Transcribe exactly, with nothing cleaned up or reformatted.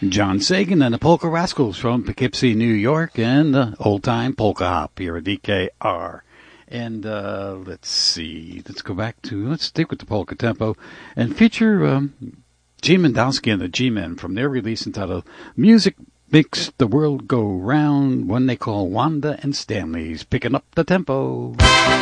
John Sagan and the Polka Rascals from Poughkeepsie, New York, and the old-time polka hop here at D K R. And uh, let's see, let's go back to, let's stick with the polka tempo and feature um, Gene Mendowski and the G-Men from their release entitled Music Makes the World Go Round, one they call Wanda and Stanley's Picking Up the Tempo.